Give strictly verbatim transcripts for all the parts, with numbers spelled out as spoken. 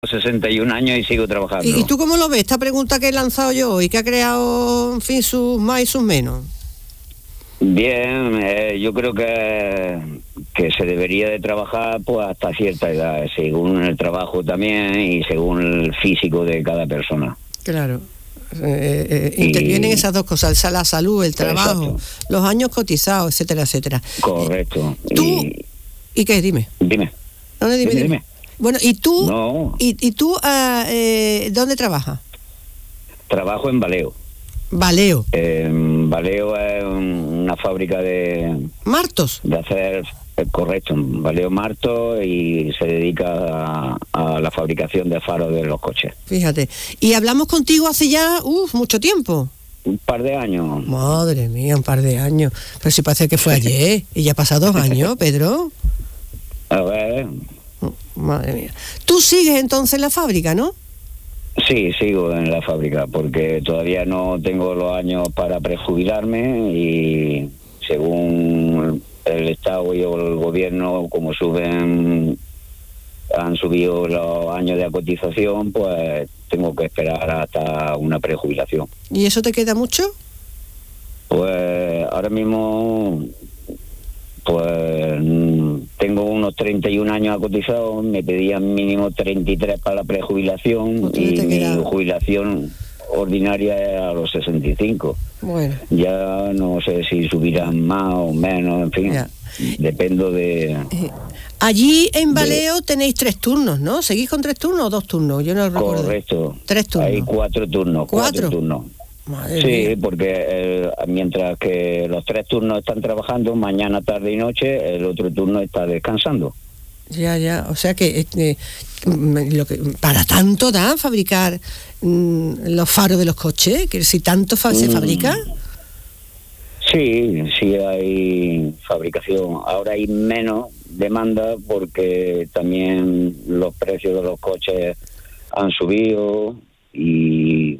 sesenta y un años y sigo trabajando. ¿Y, y tú cómo lo ves? Esta pregunta que he lanzado yo y que ha creado, en fin, sus más y sus menos. Bien, eh, yo creo que, que se debería de trabajar pues hasta cierta edad, según el trabajo también y según el físico de cada persona. Claro. Eh, eh, y, intervienen esas dos cosas, la salud, el trabajo, exacto, los años cotizados, etcétera, etcétera. Correcto. Eh, ¿Tú? ¿Y, ¿Y qué? Dime. Dime. No, no, dime, dime, dime. dime. Bueno, ¿y tú? No. ¿Y, y tú uh, eh, dónde trabajas? Trabajo en Valeo. Valeo. Eh, Valeo es una fábrica de... ¿Martos? De hacer... Correcto, Valeo Martos, y se dedica a, a la fabricación de faros de los coches. Fíjate. Y hablamos contigo hace ya, uff, mucho tiempo. Un par de años. Madre mía, un par de años. Pero si parece que fue ayer. Y ya ha pasado dos años, Pedro. A ver. Madre mía. Tú sigues entonces en la fábrica, ¿no? Sí, sigo en la fábrica, porque todavía no tengo los años para prejubilarme y según el Estado y el gobierno, como suben, han subido los años de cotización, pues tengo que esperar hasta una prejubilación. ¿Y eso te queda mucho? Pues ahora mismo, pues tengo unos treinta y un años cotizados, me pedían mínimo treinta y tres para la prejubilación y mi queda... jubilación ordinaria es a los sesenta y cinco. Bueno. Ya no sé si subirán más o menos, en fin, ya. Dependo de... Allí en Valeo de... tenéis tres turnos, ¿no? ¿Seguís con tres turnos o dos turnos? Yo no lo recuerdo. Correcto. Tres turnos. Hay cuatro turnos. ¿Cuatro? Cuatro turnos. Madre sí, mía. Porque eh, mientras que los tres turnos están trabajando, mañana, tarde y noche, el otro turno está descansando. Ya, ya, o sea que, eh, lo que para tanto da fabricar mm, los faros de los coches, que si tanto fa- se fabrica. Sí, sí hay fabricación. Ahora hay menos demanda porque también los precios de los coches han subido y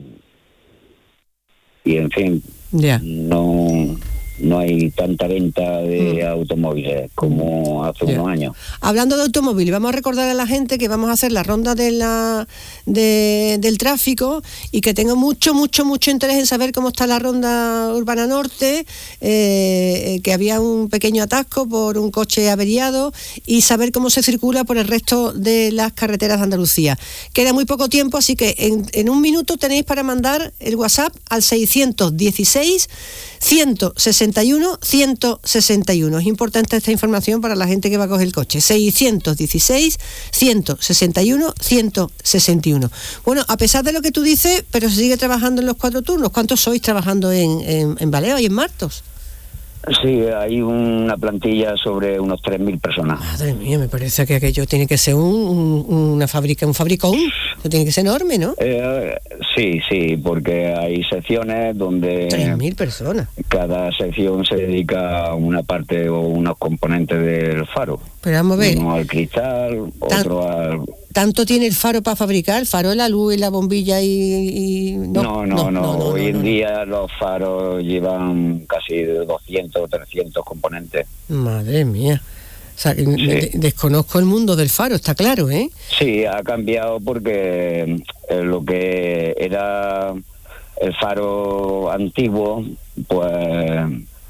y en fin, ya. no no hay tanta venta de mm. automóviles como hace yeah. unos años. Hablando de automóviles, vamos a recordar a la gente que vamos a hacer la ronda de la de, del tráfico y que tengo mucho, mucho, mucho interés en saber cómo está la ronda urbana norte, eh, que había un pequeño atasco por un coche averiado y saber cómo se circula por el resto de las carreteras de Andalucía. Queda muy poco tiempo, así que en, en un minuto tenéis para mandar el WhatsApp al seiscientos dieciséis, ciento sesenta y uno, ciento sesenta y uno. Es importante esta información para la gente que va a coger el coche. seiscientos dieciséis, ciento sesenta y uno, ciento sesenta y uno. Bueno, a pesar de lo que tú dices, pero se sigue trabajando en los cuatro turnos. ¿Cuántos sois trabajando en, en, en Valeo y en Martos? Sí, hay una plantilla sobre unos tres mil personas. Madre mía, me parece que aquello tiene que ser un, un, una fábrica, un fabricón. Eso tiene que ser enorme, ¿no? Eh, sí, sí, porque hay secciones donde... tres mil personas. Cada sección se dedica a una parte o unos componentes del faro. Pero vamos a ver. Uno al cristal, Tan... otro al... ¿Tanto tiene el faro para fabricar? ¿El faro, la luz y la bombilla y...? y... No, no, no, no, no, no. Hoy no, en no. día los faros llevan casi doscientos o trescientos componentes. Madre mía. O sea, sí. de- desconozco el mundo del faro, está claro, ¿eh? Sí, ha cambiado porque eh, lo que era el faro antiguo, pues...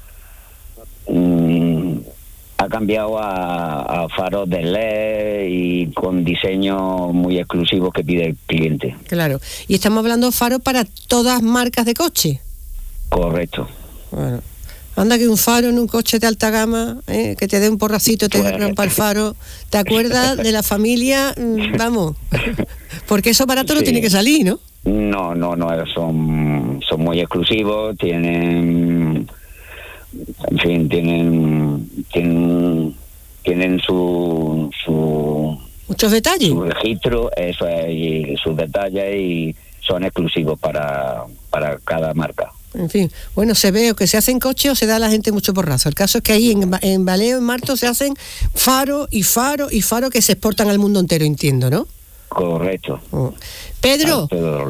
Mmm, ha cambiado a, a faros de L E D y con diseños muy exclusivos que pide el cliente. Claro. Y estamos hablando de faros para todas marcas de coche. Correcto. Bueno, anda que un faro en un coche de alta gama, ¿eh? Que te dé un porracito, te Pues... rompa el faro. ¿Te acuerdas de la familia? Vamos, porque esos baratos sí. No tiene que salir, ¿no? No, no, no, son, son muy exclusivos, tienen... En fin, tienen tienen, tienen su, su... Muchos detalles. Su registro, eso es, y sus detalles, y son exclusivos para, para cada marca. En fin, bueno, se ve o que se hacen coches o se da a la gente mucho porrazo. El caso es que ahí en, en Valeo, en Martos, se hacen faro y faro y faro que se exportan al mundo entero, entiendo, ¿no? Correcto. Oh. Pedro,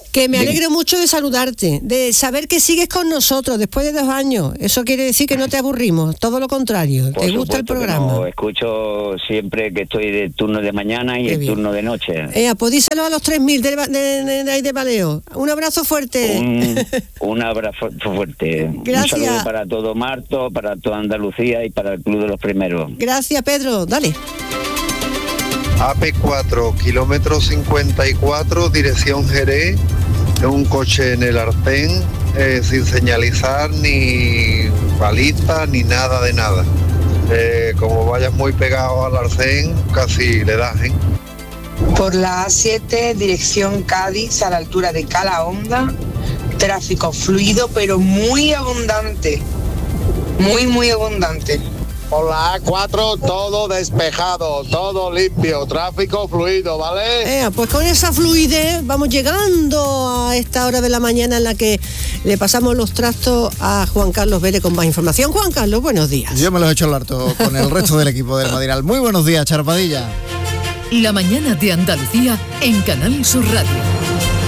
Que me alegro mucho de saludarte, de saber que sigues con nosotros después de dos años. Eso quiere decir que no te aburrimos, todo lo contrario. Por ¿Te gusta el programa? No, escucho siempre que estoy de turno de mañana y Qué el bien. turno de noche. Eh, pues díselo a los tres mil de, de, de, de, de Paleo. Un abrazo fuerte. Un, un abrazo fuerte. Gracias. Un saludo para todo Marto, para toda Andalucía y para el Club de los Primeros. Gracias, Pedro. Dale. A P cuatro, kilómetro cincuenta y cuatro, dirección Jerez, un coche en el Arcén, eh, sin señalizar ni baliza ni nada de nada. Eh, como vayas muy pegado al Arcén, casi le das, ¿eh? Por la A siete, dirección Cádiz, a la altura de Calahonda, tráfico fluido pero muy abundante, muy muy abundante. Por la A cuatro todo despejado, todo limpio, tráfico fluido, ¿vale? Eh, pues con esa fluidez vamos llegando a esta hora de la mañana en la que le pasamos los trastos a Juan Carlos Vélez con más información. Juan Carlos, buenos días. Yo me los he hecho al harto con el resto del equipo del Madiral. Muy buenos días, Charpadilla. La mañana de Andalucía en Canal Sur Radio.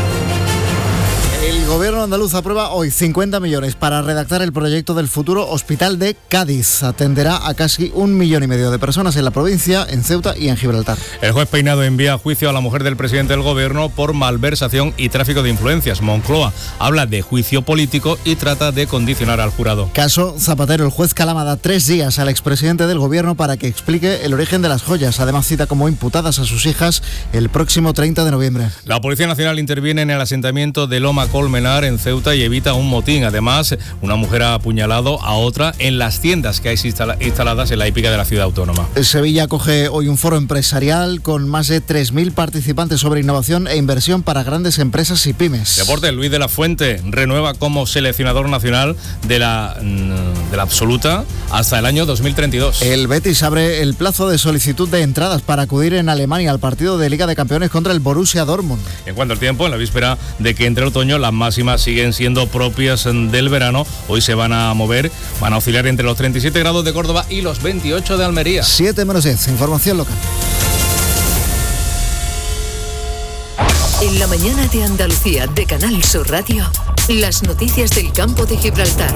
El gobierno andaluz aprueba hoy cincuenta millones para redactar el proyecto del futuro hospital de Cádiz. Atenderá a casi un millón y medio de personas en la provincia, en Ceuta y en Gibraltar. El juez Peinado envía a juicio a la mujer del presidente del gobierno por malversación y tráfico de influencias. Moncloa habla de juicio político y trata de condicionar al jurado. Caso Zapatero. El juez Calama da tres días al expresidente del gobierno para que explique el origen de las joyas. Además cita como imputadas a sus hijas el próximo treinta de noviembre. La Policía Nacional interviene en el asentamiento de Loma Colmenar en Ceuta y evita un motín. Además, una mujer ha apuñalado a otra en las tiendas que hay instaladas en la hípica de la ciudad autónoma. Sevilla acoge hoy un foro empresarial con más de tres mil participantes sobre innovación e inversión para grandes empresas y pymes. Deporte. Luis de la Fuente renueva como seleccionador nacional de la, de la absoluta hasta el año dos mil treinta y dos. El Betis abre el plazo de solicitud de entradas para acudir en Alemania al partido de Liga de Campeones contra el Borussia Dortmund. En cuanto al tiempo, en la víspera de que entre el otoño, las máximas siguen siendo propias del verano. Hoy se van a mover, van a oscilar entre los treinta y siete grados de Córdoba y los veintiocho de Almería. siete menos diez, información local. En la mañana de Andalucía de Canal Sur Radio, las noticias del campo de Gibraltar.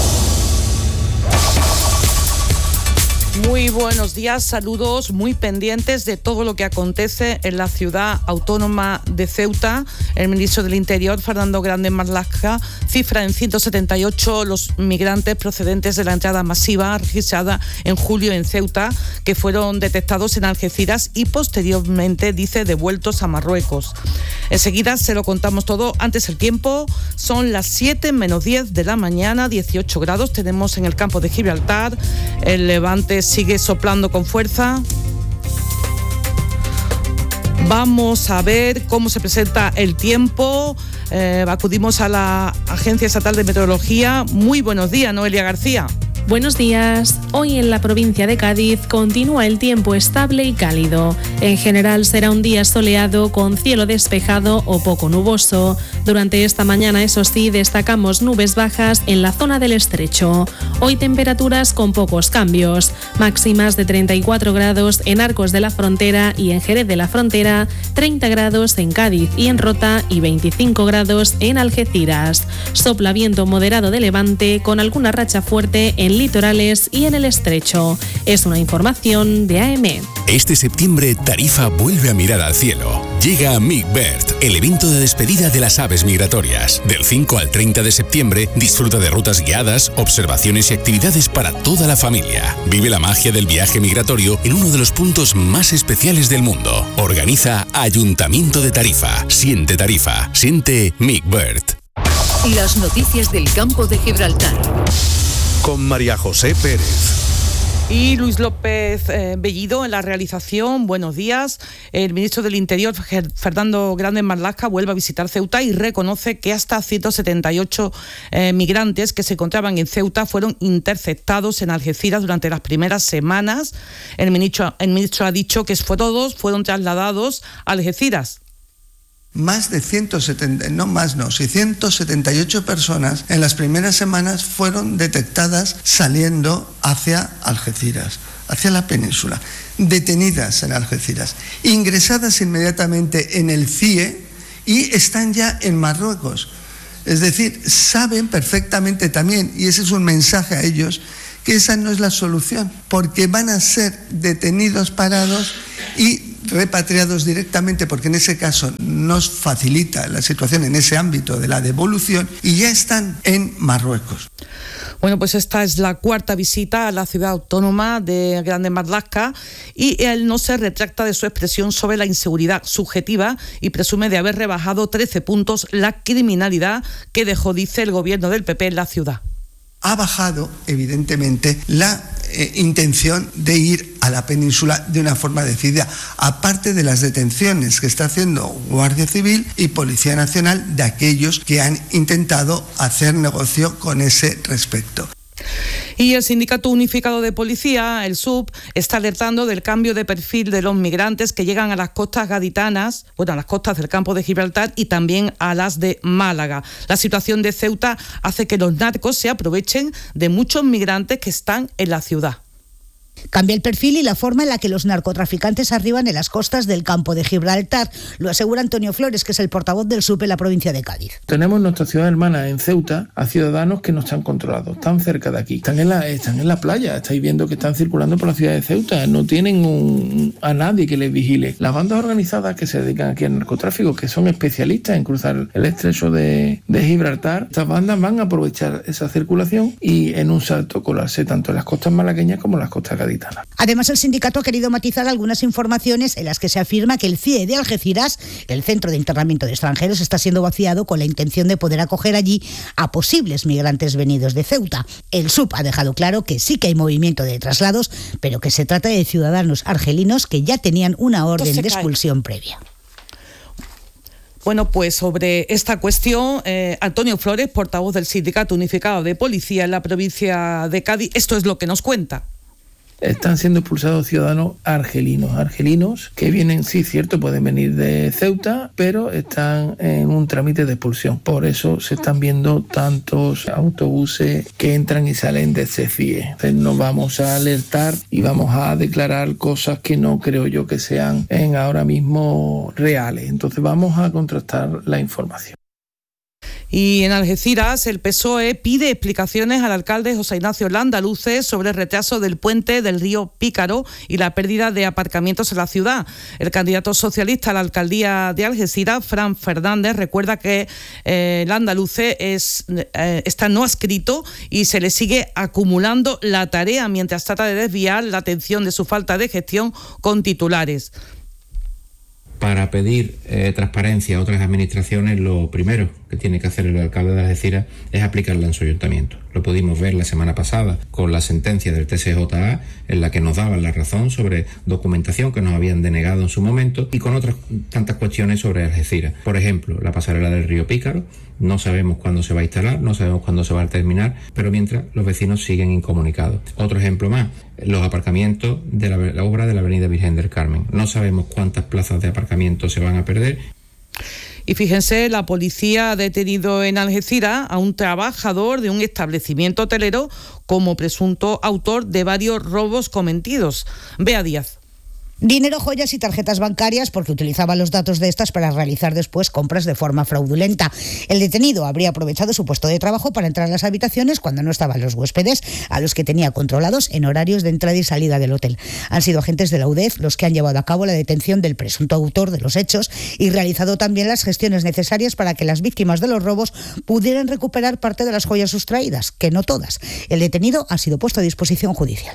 Muy buenos días, saludos muy pendientes de todo lo que acontece en la ciudad autónoma de Ceuta. El ministro del Interior, Fernando Grande Marlaska, cifra en ciento setenta y ocho los migrantes procedentes de la entrada masiva registrada en julio en Ceuta, que fueron detectados en Algeciras y posteriormente, dice, devueltos a Marruecos. Enseguida se lo contamos todo. Antes el tiempo, son las siete menos diez de la mañana, dieciocho grados tenemos en el campo de Gibraltar. El levante sigue soplando con fuerza. Vamos a ver cómo se presenta el tiempo. Eh, acudimos a la Agencia Estatal de Meteorología. Muy buenos días, Noelia García. Buenos días. Hoy en la provincia de Cádiz continúa el tiempo estable y cálido. En general será un día soleado con cielo despejado o poco nuboso. Durante esta mañana, eso sí, destacamos nubes bajas en la zona del Estrecho. Hoy temperaturas con pocos cambios. Máximas de treinta y cuatro grados en Arcos de la Frontera y en Jerez de la Frontera, treinta grados en Cádiz y en Rota y veinticinco grados en Algeciras. Sopla viento moderado de levante con alguna racha fuerte en litorales y en el Estrecho. Es una información de A M. Este septiembre, Tarifa vuelve a mirar al cielo. Llega a MigBird, el evento de despedida de las aves migratorias. Del cinco al treinta de septiembre, disfruta de rutas guiadas, observaciones y actividades para toda la familia. Vive la magia del viaje migratorio en uno de los puntos más especiales del mundo. Organiza Ayuntamiento de Tarifa. Siente Tarifa. Siente MigBird. Las noticias del campo de Gibraltar. Con María José Pérez. Y Luis López eh, Bellido en la realización. Buenos días. El ministro del Interior, Fernando Grande Marlaska, vuelve a visitar Ceuta y reconoce que hasta ciento setenta y ocho eh, migrantes que se encontraban en Ceuta fueron interceptados en Algeciras durante las primeras semanas. El ministro, el ministro ha dicho que fue todos fueron trasladados a Algeciras. Más de ciento setenta, no más no, sí, ciento setenta y ocho personas en las primeras semanas fueron detectadas saliendo hacia Algeciras, hacia la península, detenidas en Algeciras, ingresadas inmediatamente en el C I E y están ya en Marruecos. Es decir, saben perfectamente también, y ese es un mensaje a ellos, que esa no es la solución, porque van a ser detenidos, parados y repatriados directamente, porque en ese caso nos facilita la situación en ese ámbito de la devolución, y ya están en Marruecos. Bueno, pues esta es la cuarta visita a la ciudad autónoma de Grande Marlaska y él no se retracta de su expresión sobre la inseguridad subjetiva y presume de haber rebajado trece puntos la criminalidad que dejó, dice, el gobierno del P P en la ciudad. Ha bajado, evidentemente, la eh, intención de ir a la península de una forma decidida, aparte de las detenciones que está haciendo Guardia Civil y Policía Nacional de aquellos que han intentado hacer negocio con ese respecto. Y el Sindicato Unificado de Policía, el S U P, está alertando del cambio de perfil de los migrantes que llegan a las costas gaditanas, bueno, a las costas del campo de Gibraltar y también a las de Málaga. La situación de Ceuta hace que los narcos se aprovechen de muchos migrantes que están en la ciudad. Cambia el perfil y la forma en la que los narcotraficantes arriban en las costas del campo de Gibraltar. Lo asegura Antonio Flores, que es el portavoz del S U P en la provincia de Cádiz. Tenemos nuestra ciudad hermana en Ceuta a ciudadanos que no están controlados, están cerca de aquí, están en la, están en la playa, estáis viendo que están circulando por la ciudad de Ceuta, no tienen un, a nadie que les vigile. Las bandas organizadas que se dedican aquí al narcotráfico, que son especialistas en cruzar el estrecho de, de Gibraltar, estas bandas van a aprovechar esa circulación y en un salto colarse tanto en las costas malagueñas como en las costas gaditanas. Además, el sindicato ha querido matizar algunas informaciones en las que se afirma que el C I E de Algeciras, el centro de internamiento de extranjeros, está siendo vaciado con la intención de poder acoger allí a posibles migrantes venidos de Ceuta. El S U P ha dejado claro que sí que hay movimiento de traslados, pero que se trata de ciudadanos argelinos que ya tenían una orden de expulsión previa. Bueno, pues sobre esta cuestión, eh, Antonio Flores, portavoz del Sindicato Unificado de Policía en la provincia de Cádiz, esto es lo que nos cuenta. Están siendo expulsados ciudadanos argelinos, argelinos que vienen, sí, cierto, pueden venir de Ceuta, pero están en un trámite de expulsión. Por eso se están viendo tantos autobuses que entran y salen de ese C I E. Entonces nos vamos a alertar y vamos a declarar cosas que no creo yo que sean en ahora mismo reales. Entonces vamos a contrastar la información. Y en Algeciras, el P S O E pide explicaciones al alcalde José Ignacio Landaluce sobre el retraso del puente del río Pícaro y la pérdida de aparcamientos en la ciudad. El candidato socialista a la alcaldía de Algeciras, Fran Fernández, recuerda que eh, Landaluce es, eh, está no adscrito y se le sigue acumulando la tarea mientras trata de desviar la atención de su falta de gestión con titulares. Para pedir eh, transparencia a otras administraciones, lo primero que tiene que hacer el alcalde de Algeciras es aplicarla en su ayuntamiento. Lo pudimos ver la semana pasada con la sentencia del T C J A en la que nos daban la razón sobre documentación que nos habían denegado en su momento y con otras tantas cuestiones sobre Algeciras. Por ejemplo, la pasarela del río Pícaro, no sabemos cuándo se va a instalar, no sabemos cuándo se va a terminar, pero mientras los vecinos siguen incomunicados. Otro ejemplo más, los aparcamientos de la, la obra de la avenida Virgen del Carmen. No sabemos cuántas plazas de aparcamiento se van a perder. Y fíjense, la policía ha detenido en Algeciras a un trabajador de un establecimiento hotelero como presunto autor de varios robos cometidos. Bea Díaz. Dinero, joyas y tarjetas bancarias porque utilizaba los datos de estas para realizar después compras de forma fraudulenta. El detenido habría aprovechado su puesto de trabajo para entrar a las habitaciones cuando no estaban los huéspedes, a los que tenía controlados en horarios de entrada y salida del hotel. Han sido agentes de la U D E F los que han llevado a cabo la detención del presunto autor de los hechos y realizado también las gestiones necesarias para que las víctimas de los robos pudieran recuperar parte de las joyas sustraídas, que no todas. El detenido ha sido puesto a disposición judicial.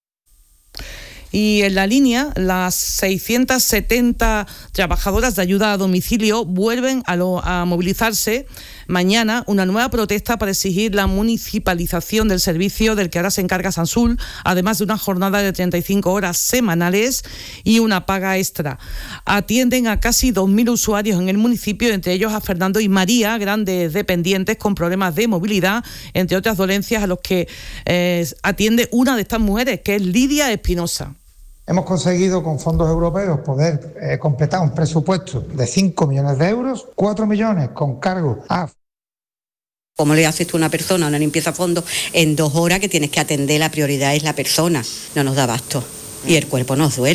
Y en la línea, las seiscientas setenta trabajadoras de ayuda a domicilio vuelven a, lo, a movilizarse mañana, una nueva protesta para exigir la municipalización del servicio del que ahora se encarga Sansul, además de una jornada de treinta y cinco horas semanales y una paga extra. Atienden a casi dos mil usuarios en el municipio, entre ellos a Fernando y María, grandes dependientes con problemas de movilidad, entre otras dolencias a los que eh, atiende una de estas mujeres, que es Lidia Espinosa. Hemos conseguido con fondos europeos poder eh, completar un presupuesto de cinco millones de euros, cuatro millones con cargo a... ¿Cómo le haces tú a una persona una limpieza a fondo en dos horas que tienes que atender? La prioridad es la persona, no nos da abasto y el cuerpo nos duele.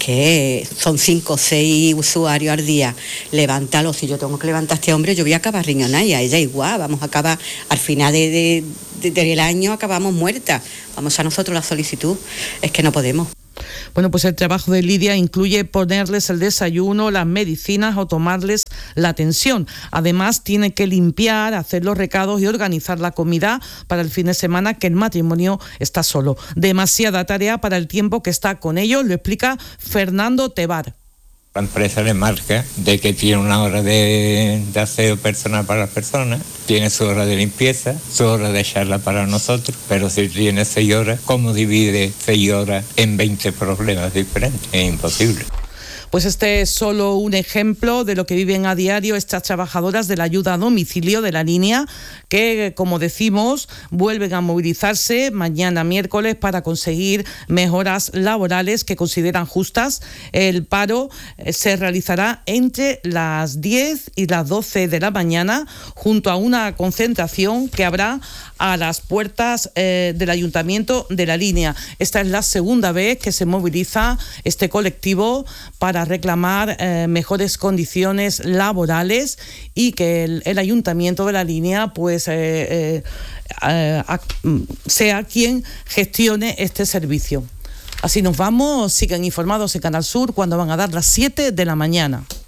que son cinco o seis usuarios al día, levántalo, si yo tengo que levantar a este hombre, yo voy a acabar riñonada y a ella igual, vamos a acabar, al final de, de, de, del año acabamos muertas, vamos a nosotros la solicitud, es que no podemos. Bueno, pues el trabajo de Lidia incluye ponerles el desayuno, las medicinas o tomarles la atención. Además, tiene que limpiar, hacer los recados y organizar la comida para el fin de semana, que el matrimonio está solo. Demasiada tarea para el tiempo que está con ellos, lo explica Fernando Tebar. La empresa le marca de que tiene una hora de, de aseo personal para las personas, tiene su hora de limpieza, su hora de charla para nosotros, pero si tiene seis horas, ¿cómo divide seis horas en veinte problemas diferentes? Es imposible. Pues este es solo un ejemplo de lo que viven a diario estas trabajadoras de la ayuda a domicilio de la línea, que, como decimos, vuelven a movilizarse mañana miércoles para conseguir mejoras laborales que consideran justas. El paro se realizará entre las diez y las doce de la mañana, junto a una concentración que habrá a las puertas eh, del ayuntamiento de la línea. Esta es la segunda vez que se moviliza este colectivo para reclamar eh, mejores condiciones laborales y que el, el ayuntamiento de la línea pues eh, eh, eh, sea quien gestione este servicio. Así nos vamos, sigan informados en Canal Sur cuando van a dar las siete de la mañana.